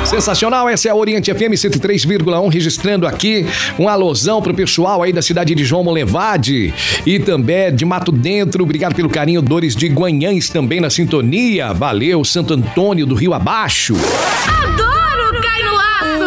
Sensacional, essa é a Oriente FM 103,1, registrando aqui um alusão pro pessoal aí da cidade de João Molevade e também de Mato Dentro. Obrigado pelo carinho, Dores de Guanhães também na sintonia. Valeu, Santo Antônio do Rio Abaixo. Adoro Cai no Laço!